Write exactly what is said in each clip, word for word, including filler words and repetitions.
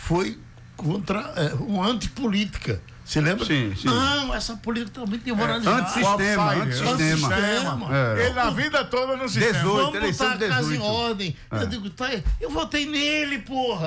foi contra é, uma antipolítica. Você lembra? Sim, sim. Não, essa política está muito demoralizada. É, antissistema, antissistema. antissistema. É. Ele na vida toda no sistema. dezoito, Vamos botar a casa dezoito. em ordem. É. Eu digo, tá aí. Eu votei nele, porra.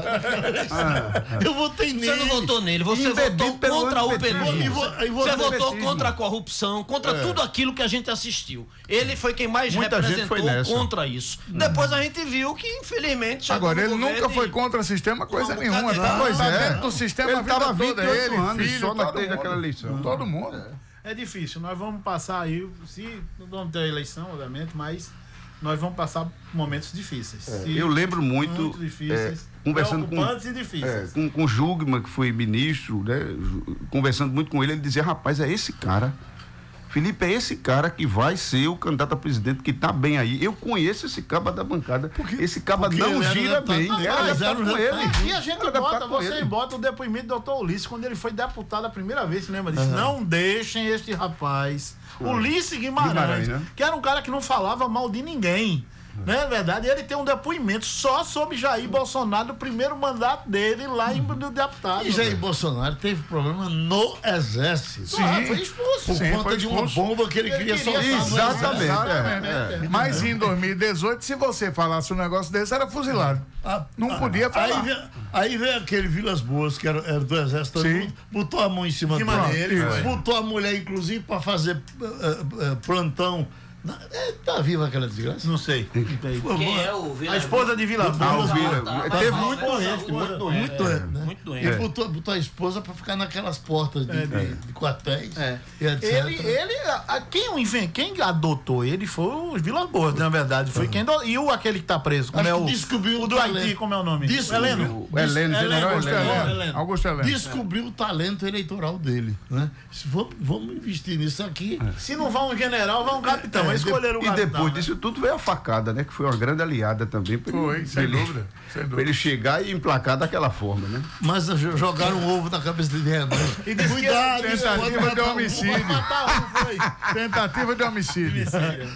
É. Eu votei nele. Você não votou nele, você Embebido votou pelo contra o antipetismo. petismo. E vo- e vo- Você votou antipetismo. contra a corrupção, contra É. tudo aquilo que a gente assistiu. Ele foi quem mais Muita gente representou foi nessa. contra isso. Depois a gente viu que, infelizmente, chegou Agora, no ele governo nunca foi e- contra o sistema, coisa Não, nenhuma. cadê? Tá, Pois tá é. dentro do sistema Ele a vida tava toda. vinte e oito Ele, anos filho, só todo naquele- mundo. naquela eleição. Todo mundo. É difícil, nós vamos passar aí, se não vamos ter eleição, obviamente, mas nós vamos passar momentos difíceis. É, E eu lembro muito, muito difíceis, é, conversando com, preocupantes e é, difíceis. com, com o Jugman, que foi ministro, né, Ju- conversando muito com ele, ele dizia, rapaz, é esse cara, Felipe, é esse cara que vai ser o candidato a presidente, que tá bem aí. Eu conheço esse caba da bancada, esse caba porque não ele era gira deputado- bem, não, era mas deputado era com ele. E a gente Era deputado bota, com você ele. bota o depoimento do doutor Ulisses, quando ele foi deputado a primeira vez, você lembra disso? Não deixem este rapaz, Ulisses Guimarães, Guimarães, né? que era um cara que não falava mal de ninguém. Não é verdade? Ele tem um depoimento só sobre Jair Bolsonaro, o primeiro mandato dele lá em do deputado. E Jair Bolsonaro teve problema no exército. Sim, foi expulso. Por Sim, conta foi de uma expulso. bomba que ele, Ele queria queria soltar. no Exatamente, exército. é, é. Mas em dois mil e dezoito, se você falasse um negócio desse, era fuzilado. Ah, Não ah, podia falar. Aí veio, aí veio aquele Vilas Boas, que era, era do exército, todo Sim. mundo, botou a mão em cima, Em cima dele, dele, foi. botou a mulher, inclusive, para fazer uh, uh, uh, plantão. Na- é, tá viva aquela desgraça? Não sei. Quem é o A esposa de Vila Ah, o Boas. Vila, tá, tá, teve tá, muito tá, doente, tá, muito tá, doente. Muito doente, né? muito doente. E É. botou, botou a esposa para ficar naquelas portas de, de, de quartéis. É. E etcétera. Ele, ele, a, a- quem, o inven- quem adotou ele foi o Vilas Boas, na verdade. Foi quem do- e o aquele que tá preso, como Acho é que o, descobriu o o do talento. Haiti, como é o nome? Descobriu. Heleno. O Heleno, general Augusto Heleno. Heleno. Heleno. Augusto Heleno. Descobriu o talento eleitoral dele, né? Se vamos, vamos investir nisso aqui. Se não vai um general, vai um capitão. É, É, escolheram o E capitão. depois né? disso tudo veio a facada, né? Que foi uma grande aliada também. pra Foi, ele- sem pra ele- dúvida, sem pra dúvida. ele chegar e emplacar daquela forma, né? Mas jo- jogaram um ovo na cabeça de Renan. E disse que Cuidado, isso pode Tentativa de matar um. homicídio. Matar um, foi. Tentativa de homicídio.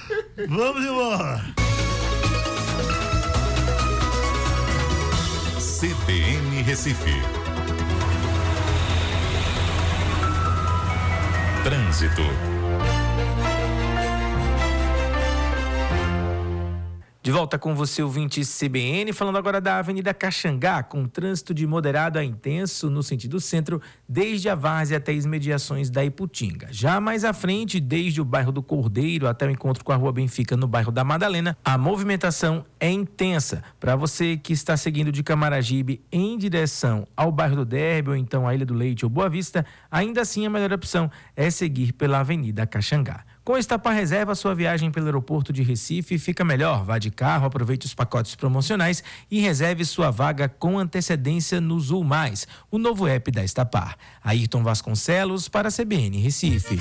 Vamos embora. C B N Recife. Trânsito. De volta com você, ouvinte C B N, falando agora da Avenida Caxangá, com trânsito de moderado a intenso no sentido centro, desde a Várzea até as imediações da Iputinga. Já mais à frente, desde o bairro do Cordeiro até o encontro com a Rua Benfica, no bairro da Madalena, a movimentação é intensa. Para você que está seguindo de Camaragibe em direção ao bairro do Derby, ou então a Ilha do Leite ou Boa Vista, ainda assim a melhor opção é seguir pela Avenida Caxangá. Com a Estapar Reserva, sua viagem pelo aeroporto de Recife fica melhor. Vá de carro, aproveite os pacotes promocionais e reserve sua vaga com antecedência no Zul Mais, o novo app da Estapar. Ayrton Vasconcelos para a C B N Recife.